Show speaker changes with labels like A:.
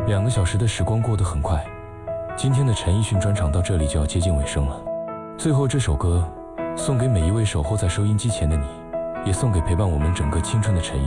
A: 2个小时的时光过得很快，今天的陈奕迅专场到这里就要接近尾声了。最后这首歌送给每一位守候在收音机前的你，也送给陪伴我们整个青春的陈奕迅。